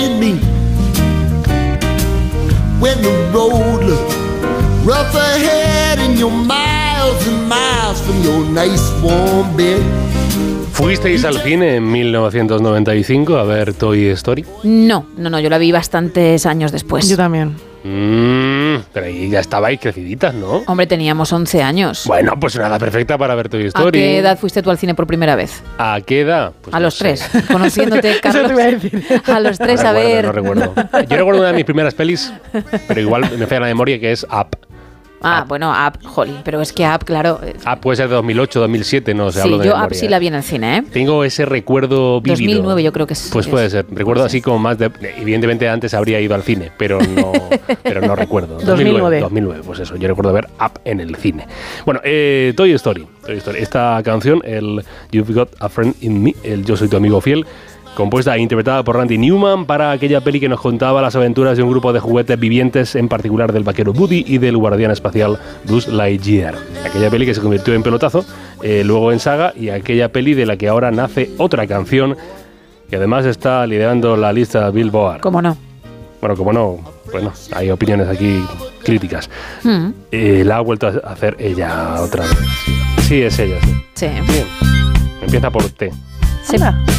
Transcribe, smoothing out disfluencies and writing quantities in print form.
me when the road looks rough ahead and you're miles and miles from your nice warm bed. ¿Fuisteis al cine en 1995 a ver Toy Story? No, yo la vi bastantes años después. Yo también. Pero ahí ya estabais creciditas, ¿no? Hombre, teníamos 11 años. Bueno, pues una edad perfecta para ver Toy Story. ¿A qué edad fuiste tú al cine por primera vez? ¿A qué edad? Pues a no los sé. 3, conociéndote, Carlos. Eso te iba a decir. A los 3, a ver. No recuerdo. Yo recuerdo una de mis primeras pelis, pero igual me falla la memoria, que es Up. Bueno, Up, jolín, pero es que Up, claro. Up puede ser de 2008, 2007, no sé, Sí, hablo de yo memoria. Up sí la vi en el cine, ¿eh? Tengo ese recuerdo vívido. 2009 yo creo que es. Pues puede ser. Recuerdo así como más de... Evidentemente antes habría ido al cine, pero no recuerdo. 2009, pues eso. Yo recuerdo ver Up en el cine. Bueno, Toy Story. Esta canción, el You've Got a Friend in Me, el Yo Soy Tu Amigo Fiel, compuesta e interpretada por Randy Newman para aquella peli que nos contaba las aventuras de un grupo de juguetes vivientes, en particular del vaquero Woody y del guardián espacial Buzz Lightyear. Aquella peli que se convirtió en pelotazo, luego en saga, y aquella peli de la que ahora nace otra canción que además está liderando la lista Billboard. ¿Cómo no? Bueno, como no, bueno, hay opiniones aquí críticas. La ha vuelto a hacer ella otra vez. Sí, es ella. Sí. Bien. Empieza por T. Sí.